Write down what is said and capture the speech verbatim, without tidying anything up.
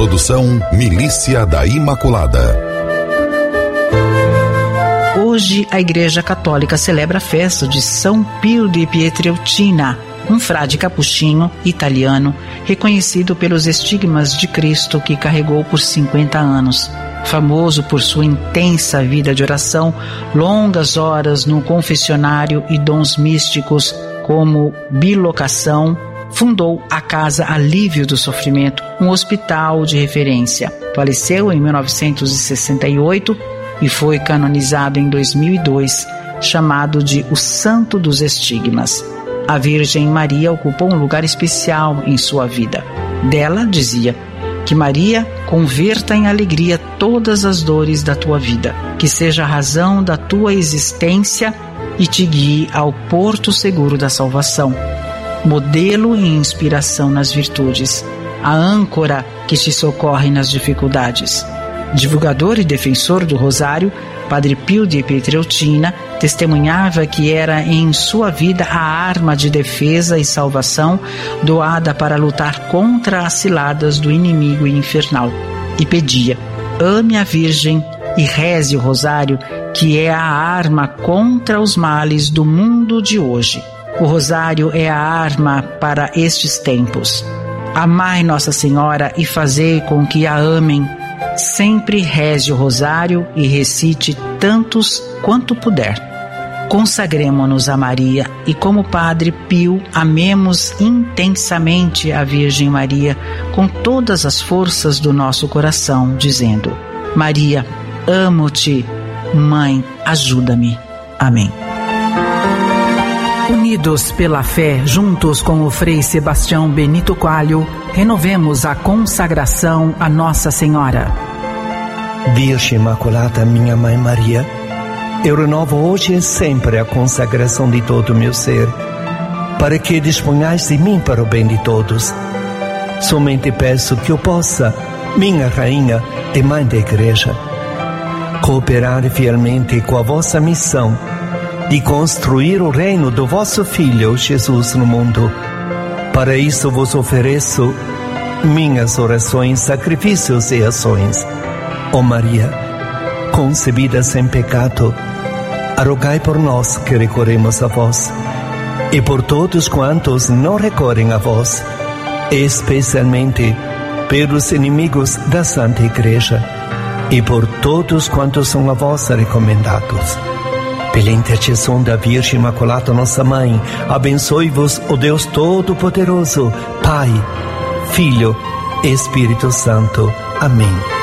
Produção Milícia da Imaculada. Hoje a Igreja Católica celebra a festa de São Pio de Pietrelcina, um frade capuchinho italiano reconhecido pelos estigmas de Cristo que carregou por cinquenta anos. Famoso por sua intensa vida de oração, longas horas no confessionário e dons místicos como bilocação, fundou a Casa Alívio do Sofrimento, um hospital de referência. Faleceu em mil novecentos e sessenta e oito e foi canonizado em dois mil e dois, chamado de o Santo dos Estigmas. A Virgem Maria ocupou um lugar especial em sua vida. Dela dizia: que Maria converta em alegria todas as dores da tua vida, que seja a razão da tua existência e te guie ao porto seguro da salvação. Modelo e inspiração nas virtudes, a âncora que te socorre nas dificuldades. Divulgador e defensor do Rosário, Padre Pio de Pietrelcina testemunhava que era em sua vida a arma de defesa e salvação doada para lutar contra as ciladas do inimigo infernal. E pedia: ame a Virgem e reze o Rosário, que é a arma contra os males do mundo de hoje. O Rosário é a arma para estes tempos. Amai Nossa Senhora e fazei com que a amem. Sempre reze o Rosário e recite tantos quanto puder. Consagremo-nos a Maria e, como Padre Pio, amemos intensamente a Virgem Maria com todas as forças do nosso coração, dizendo: Maria, amo-te, Mãe, ajuda-me. Amém. Unidos pela fé, juntos com o Frei Sebastião Benito Coelho, renovemos a consagração a Nossa Senhora. Virgem Imaculada, minha Mãe Maria, eu renovo hoje e sempre a consagração de todo o meu ser, para que disponhais de mim para o bem de todos. Somente peço que eu possa, minha Rainha e Mãe da Igreja, cooperar fielmente com a vossa missão de construir o reino do vosso Filho Jesus no mundo. Para isso vos ofereço minhas orações, sacrifícios e ações. Ó Maria, concebida sem pecado, rogai por nós que recorremos a vós, e por todos quantos não recorrem a vós, especialmente pelos inimigos da Santa Igreja, e por todos quantos são a vós recomendados. Pela intercessão da Virgem Imaculada, nossa Mãe, abençoe-vos o Deus Todo-Poderoso, Pai, Filho e Espírito Santo. Amém.